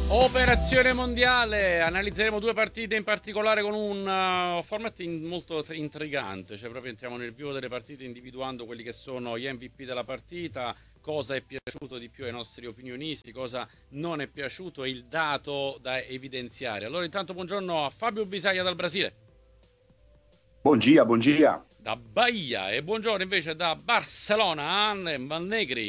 Operazione mondiale, analizzeremo due partite in particolare con un format molto intrigante, cioè proprio entriamo nel vivo delle partite individuando quelli che sono gli MVP della partita, cosa è piaciuto di più ai nostri opinionisti, cosa non è piaciuto e il dato da evidenziare. Allora intanto buongiorno a Fabio Bisaglia dal Brasile, Buongia, buongia. da Bahia, e buongiorno invece da Barcellona, Alen Valnegri.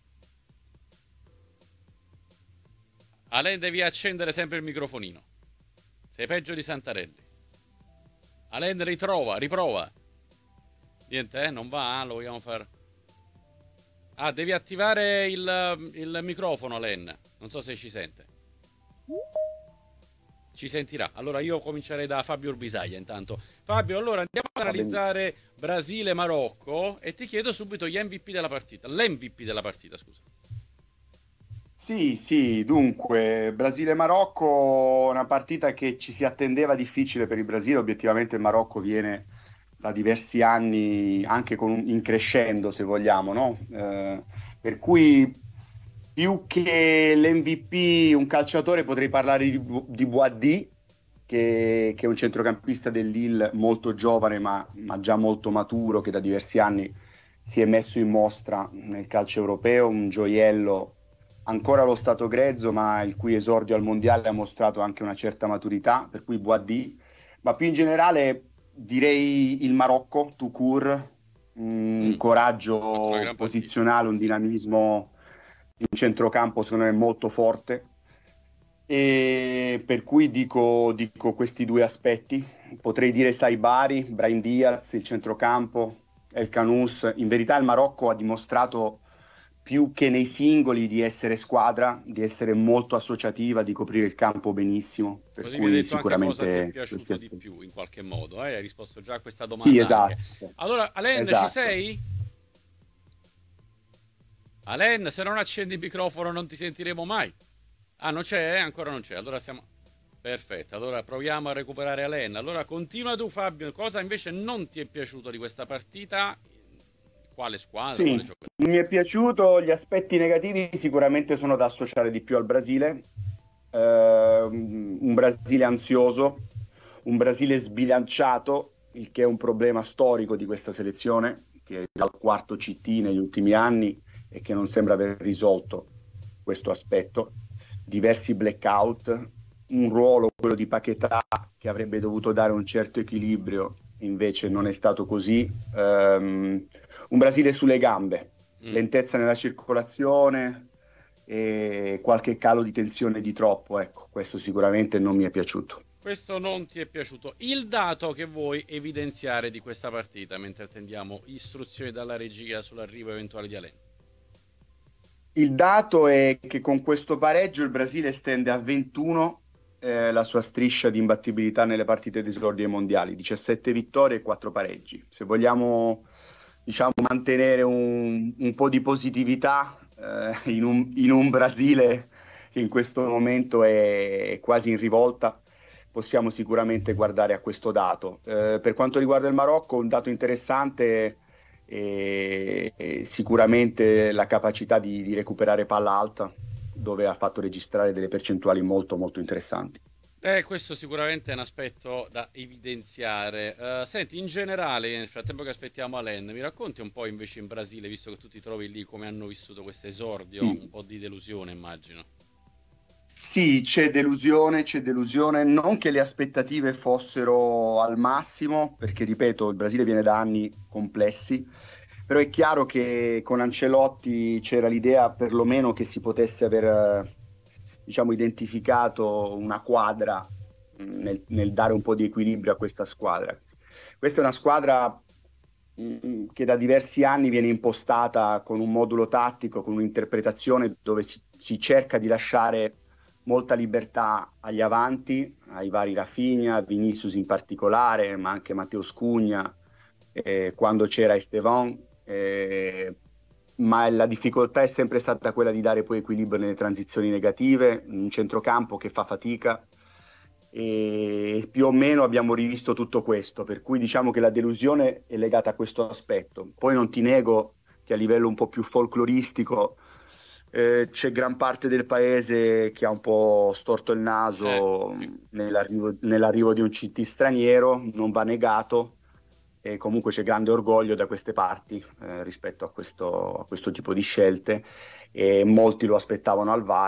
Alen, devi accendere sempre il microfonino, sei peggio di Santarelli. Alen, riprova. Niente, non va, lo vogliamo fare. Ah, devi attivare il microfono, Alen. Non so se ci sente. Ci sentirà. Allora io comincerei da Fabio Urbisaglia intanto. Fabio, allora andiamo ad Va benissimo. analizzare Brasile-Marocco e ti chiedo subito gli MVP della partita. L'MVP della partita, scusa. Sì, sì, dunque, Brasile-Marocco, una partita che ci si attendeva difficile per il Brasile. Obiettivamente il Marocco viene da diversi anni anche in crescendo, se vogliamo, no? Per cui più che l'MVP, un calciatore, potrei parlare di Boadì, che è un centrocampista dell'Lille molto giovane, ma già molto maturo, che da diversi anni si è messo in mostra nel calcio europeo, un gioiello ancora allo stato grezzo, ma il cui esordio al mondiale ha mostrato anche una certa maturità, per cui Boadì. Ma più in generale direi il Marocco, tout court, un Ha fatto una coraggio gran partita. posizionale, un dinamismo in centrocampo secondo me molto forte. E per cui dico questi due aspetti. Potrei dire Saibari, Brahim Diaz, il centrocampo, El Kanous. In verità il Marocco ha dimostrato più che nei singoli di essere squadra, di essere molto associativa, di coprire il campo benissimo. Per Così mi hai cui detto anche cosa ti è sicuramente questi piaciuto di aspetti. più in qualche modo. Hai risposto già a questa Sì, domanda anche. esatto, Allora, Alen, ci esatto. sei? Alen, se non accendi il microfono non ti sentiremo mai. Ah, non c'è? Ancora non c'è. Allora siamo... Perfetto, allora proviamo a recuperare Alen. Allora continua tu Fabio, cosa invece non ti è piaciuto di questa partita? Quale squadra, Sì, quale giocatore? mi è piaciuto, gli aspetti negativi sicuramente sono da associare di più al Brasile. Un Brasile ansioso, un Brasile sbilanciato, il che è un problema storico di questa selezione, che è dal quarto CT negli ultimi anni e che non sembra aver risolto questo aspetto. Diversi blackout, un ruolo, quello di Paquetá, che avrebbe dovuto dare un certo equilibrio, invece non è stato così. Un Brasile sulle gambe, Mm. lentezza nella circolazione e qualche calo di tensione di troppo. Ecco, questo sicuramente non mi è piaciuto. Questo non ti è piaciuto. Il dato che vuoi evidenziare di questa partita mentre attendiamo istruzioni dalla regia sull'arrivo eventuale di Alen. Il dato è che con questo pareggio il Brasile estende a 21 la sua striscia di imbattibilità nelle partite d'esordio ai mondiali, 17 vittorie e 4 pareggi. Se vogliamo, diciamo, mantenere un po' di positività in un Brasile che in questo momento è quasi in rivolta, possiamo sicuramente guardare a questo dato. Per quanto riguarda il Marocco, un dato interessante e sicuramente la capacità di recuperare palla alta, dove ha fatto registrare delle percentuali molto molto interessanti. Questo sicuramente è un aspetto da evidenziare. Senti, in generale, nel frattempo che aspettiamo Alen, mi racconti un po' invece in Brasile, visto che tu ti trovi lì, come hanno vissuto questo esordio? Sì, Un po' di delusione, immagino. sì, c'è delusione, non che le aspettative fossero al massimo, perché ripeto, il Brasile viene da anni complessi, però è chiaro che con Ancelotti c'era l'idea perlomeno che si potesse aver, diciamo, identificato una quadra nel dare un po' di equilibrio a questa squadra. Questa è una squadra che da diversi anni viene impostata con un modulo tattico, con un'interpretazione dove si cerca di lasciare molta libertà agli avanti, ai vari Rafinha, Vinicius in particolare, ma anche Matteo Scugna, quando c'era Esteban, ma la difficoltà è sempre stata quella di dare poi equilibrio nelle transizioni negative, un centrocampo che fa fatica e più o meno abbiamo rivisto tutto questo, per cui diciamo che la delusione è legata a questo aspetto. Poi non ti nego che a livello un po' più folcloristico C'è gran parte del paese che ha un po' storto il naso Sì. nell'arrivo di un CT straniero, non va negato, e comunque c'è grande orgoglio da queste parti rispetto a questo tipo di scelte, e molti lo aspettavano al VAR.